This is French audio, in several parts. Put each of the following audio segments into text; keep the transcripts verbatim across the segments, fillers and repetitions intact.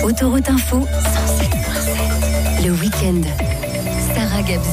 Autoroute Info, cent sept virgule sept. Le week-end. Sarah Gabzi.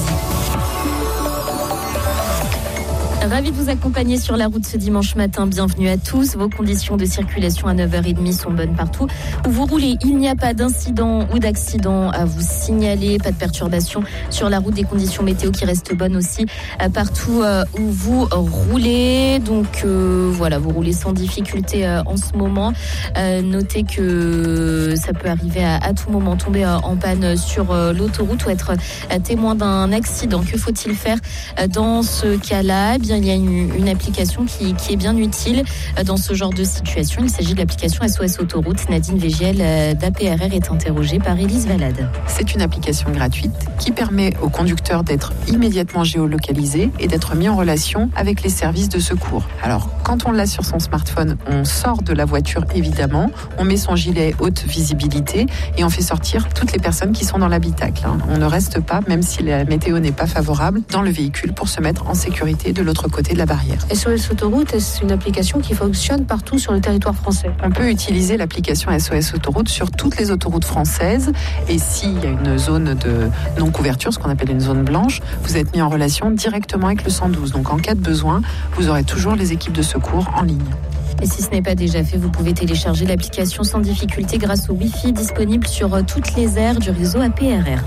Ravi de vous accompagner sur la route ce dimanche matin. Bienvenue à tous. Vos conditions de circulation à neuf heures trente sont bonnes partout où vous roulez. Il n'y a pas d'incident ou d'accident à vous signaler. Pas de perturbation sur la route. Des conditions météo qui restent bonnes aussi partout où vous roulez. Donc euh, voilà, vous roulez sans difficulté euh, en ce moment. Euh, notez que ça peut arriver à, à tout moment, tomber euh, en panne sur euh, l'autoroute ou être euh, témoin d'un accident. Que faut-il faire euh, dans ce cas-là? Eh bien, il y a une, une application qui, qui est bien utile dans ce genre de situation. Il s'agit de l'application S O S Autoroute. Nadine Végiel d'A P R R est interrogée par Élise Valade. C'est une application gratuite qui permet aux conducteurs d'être immédiatement géolocalisés et d'être mis en relation avec les services de secours. Alors, quand on l'a sur son smartphone, on sort de la voiture évidemment, on met son gilet haute visibilité et on fait sortir toutes les personnes qui sont dans l'habitacle. On ne reste pas, même si la météo n'est pas favorable, dans le véhicule pour se mettre en sécurité de l'autre côté de la barrière. S O S Autoroute, c'est une application qui fonctionne partout sur le territoire français. On peut utiliser l'application S O S Autoroute sur toutes les autoroutes françaises et s'il y a une zone de non-couverture, ce qu'on appelle une zone blanche, vous êtes mis en relation directement avec le cent douze. Donc en cas de besoin, vous aurez toujours les équipes de secours en ligne. Et si ce n'est pas déjà fait, vous pouvez télécharger l'application sans difficulté grâce au Wi-Fi disponible sur toutes les aires du réseau A P R R.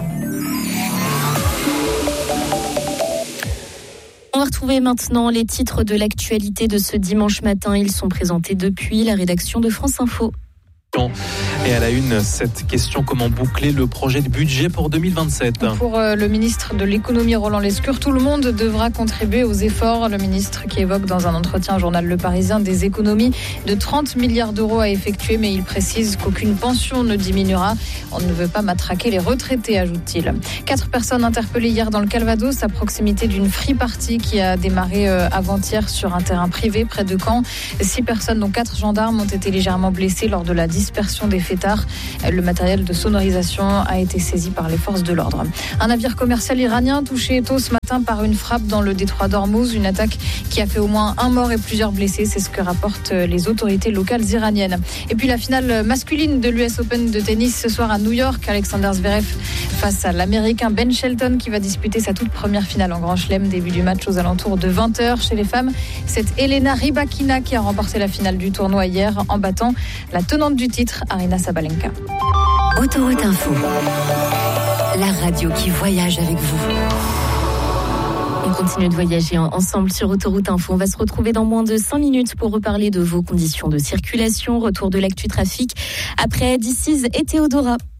On va retrouver maintenant les titres de l'actualité de ce dimanche matin. Ils sont présentés depuis la rédaction de France Info. Et à la une, cette question, comment boucler le projet de budget pour deux mille vingt-sept? Pour le ministre de l'économie Roland Lescure, tout le monde devra contribuer aux efforts. Le ministre qui évoque dans un entretien au journal Le Parisien des économies de trente milliards d'euros à effectuer, mais il précise qu'aucune pension ne diminuera. On ne veut pas matraquer les retraités, ajoute-t-il. Quatre personnes interpellées hier dans le Calvados à proximité d'une free party qui a démarré avant-hier sur un terrain privé près de Caen. Six personnes, dont quatre gendarmes, ont été légèrement blessées lors de la dispersion des fêtards. Le matériel de sonorisation a été saisi par les forces de l'ordre. Un navire commercial iranien touché tôt ce matin par une frappe dans le détroit d'Ormuz, une attaque qui a fait au moins un mort et plusieurs blessés, c'est ce que rapportent les autorités locales iraniennes. Et puis la finale masculine de l'U S Open de tennis ce soir à New York, Alexander Zverev face à l'Américain Ben Shelton qui va disputer sa toute première finale en Grand Chelem. Début du match aux alentours de vingt heures. Chez les femmes, c'est Elena Rybakina qui a remporté la finale du tournoi hier en battant la tenante du titre, Aryna Sabalenka. Autoroute Info, la radio qui voyage avec vous. On continue de voyager ensemble sur Autoroute Info. On va se retrouver dans moins de cinq minutes pour reparler de vos conditions de circulation. Retour de l'actu trafic après This Is et Théodora.